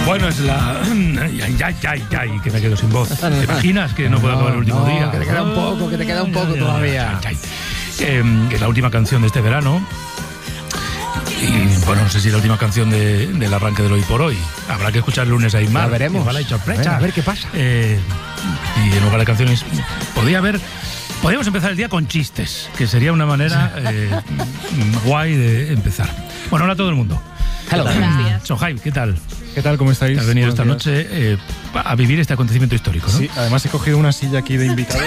Bueno, es la... Ay, que me quedo sin voz. ¿Te imaginas que no puedo acabar el último día? Que te queda un poco todavía. Es la última canción de este verano. Y bueno, no sé si es la última canción del arranque del Hoy por Hoy. Habrá que escuchar el lunes a Aymar. Ya veremos. Igual hay sorpresa. A ver qué pasa. Y en lugar de canciones, podríamos empezar el día con chistes, que sería una manera guay de empezar. Bueno, hola a todo el mundo. Hello. Sohaib, ¿qué tal? ¿Qué tal? ¿Cómo estáis? Has venido Buenos esta días. noche a vivir este acontecimiento histórico, ¿no? Sí, además he cogido una silla aquí de invitados.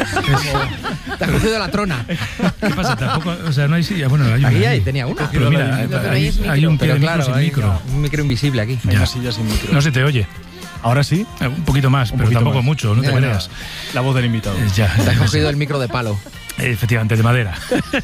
Te has cogido la trona. ¿Qué pasa? Tampoco, o sea, no hay silla. Bueno, hay Aquí una. tenía una. Pero mira, hay un Pero micro claro, sin hay micro. un micro invisible aquí. Hay Ya. una silla sin micro. No se te oye. Ahora sí, Un poquito más, Un pero poquito tampoco más. mucho, no te Bueno. creas. la voz del invitado. Ya. Te has cogido el micro de palo. Efectivamente, de madera.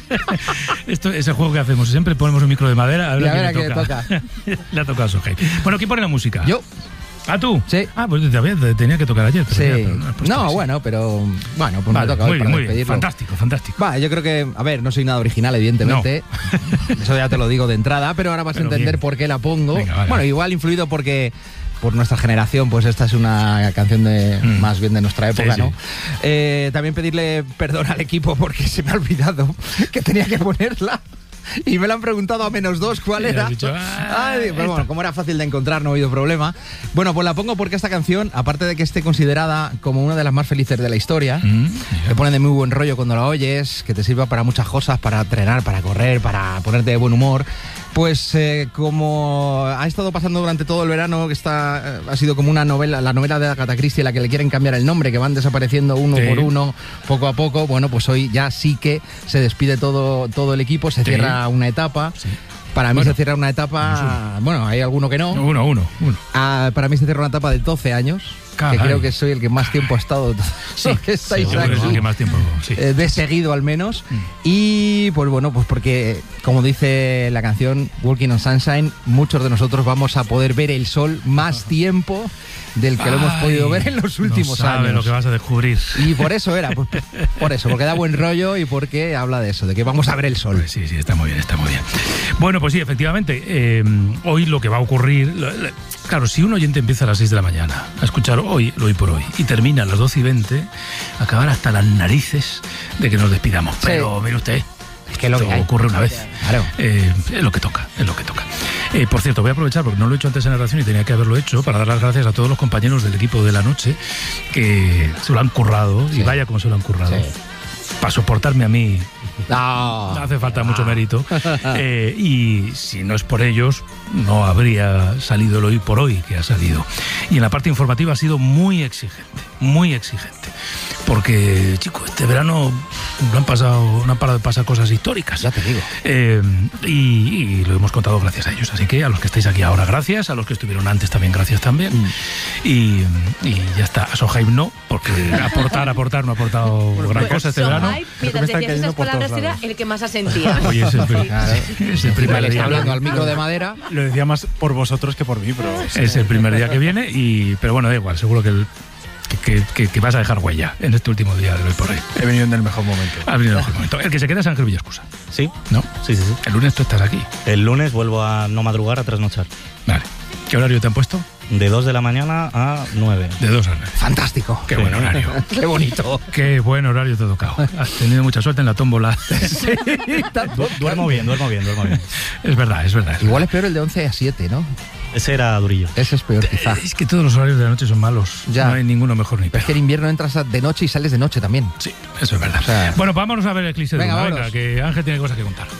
Esto es el juego que hacemos. Siempre ponemos un micro de madera. A Y a ver ver a quién le toca. Le ha tocado a Sohaib. Bueno, ¿quién pone la música? Yo. ¿Ah, tú? Sí. Ah, pues te tenía que tocar ayer. Pero Sí. ya, pero no has puesto No, así. bueno, pero... Bueno, pues Vale, me toca hoy muy bien, para muy bien. despedirlo. Fantástico, fantástico. Va, yo creo que... A ver, no soy nada original, evidentemente. Eso ya te lo digo de entrada, pero ahora vas a Pero entender bien. por qué la pongo. Venga, vale. Bueno, igual influido porque... Por nuestra generación, pues esta es una canción de más bien de nuestra época, sí. ¿no? También pedirle perdón al equipo porque se me ha olvidado que tenía que ponerla. Y me lo han preguntado a -2 cuál Y era. has dicho, Ay, pero bueno, como era fácil de encontrar, no ha habido problema. Bueno, pues la pongo porque esta canción, aparte de que esté considerada como una de las más felices de la historia, te pone de muy buen rollo cuando la oyes, que te sirva para muchas cosas, para entrenar, para correr, para ponerte de buen humor. Pues como ha estado pasando durante todo el verano, que ha sido como una novela, la novela de Agatha Christie, la que le quieren cambiar el nombre, que van desapareciendo uno Sí. por uno, poco a poco. Bueno, pues hoy ya sí que se despide todo el equipo, se Sí. cierra una etapa. Sí. Para mí Bueno, se cierra una etapa, bueno, hay alguno que no. Uno. Para mí se cierra una etapa de 12 años, Caray. que creo que soy el que más tiempo ha estado. Sí, que estáis yo creo que es el aquí. que más tiempo. Sí. De seguido al menos. Y pues bueno, pues porque como dice la canción Walking on Sunshine, muchos de nosotros vamos a poder ver el sol más tiempo del que lo hemos Ay, podido ver en los últimos no sabe años. lo que vas a descubrir. Y por eso era, pues, por eso, porque da buen rollo y porque habla de eso, de que vamos a ver el sol. Pues sí, está muy bien, está muy bien. Bueno, pues sí, efectivamente, hoy lo que va a ocurrir... Claro, si un oyente empieza a las 6 de la mañana a escuchar hoy, lo Hoy por Hoy, y termina a las 12:20, acabar hasta las narices de que nos despidamos. Sí. Pero, mire usted, Es que es lo esto que hay. ocurre una vez. Claro. Es lo que toca, es lo que toca. Por cierto, voy a aprovechar, porque no lo he hecho antes en la redacción y tenía que haberlo hecho, para dar las gracias a todos los compañeros del equipo de la noche que se lo han currado, Sí. y vaya como se lo han currado. Sí. Para soportarme a mí No, no hace falta mucho mérito. Y si no es por ellos, no habría salido el Hoy por Hoy que ha salido. Y en la parte informativa ha sido muy exigente, muy exigente. Porque, chicos, este verano no han parado de pasar cosas históricas. Ya te digo. Y lo hemos contado gracias a ellos. Así que a los que estáis aquí ahora, gracias. A los que estuvieron antes también, gracias también. Y ya está. A Sohaib no, porque aportar no ha aportado gran cosa este verano. Sohaib, Creo que mientras me están decías cayendo esas por todos palabras, era lados. el que más asentía. Hoy es el primer Le está día. hablando al micro de madera. Lo decía más por vosotros que por mí, pero... Es el primer día que viene, pero bueno, da igual, seguro que vas a dejar huella en este último día de Hoy por Hoy. He venido en el mejor momento. Ha venido el mejor momento. El que se queda es Ángel Villascusa, Sí, ¿no? sí. El lunes tú estás aquí. El lunes vuelvo a no madrugar, a trasnochar. Vale. ¿Qué horario te han puesto? De 2 de la mañana a 9. De 2 a 9. Fantástico. Qué buen horario. Qué bonito. Qué buen horario te ha tocado. Has tenido mucha suerte en la tómbola. Duermo bien. Es verdad. Igual es peor el de 11 a 7, ¿no? Ese era durillo. Ese es peor, quizá. Es que todos los horarios de la noche son malos. Ya. No hay ninguno mejor ni Pero peor. es que en invierno entras de noche y sales de noche también. Sí, eso es verdad. O sea- Bueno, vámonos a ver el Eclipse de Venga, Luna. vámonos. Que Ángel tiene cosas que contar.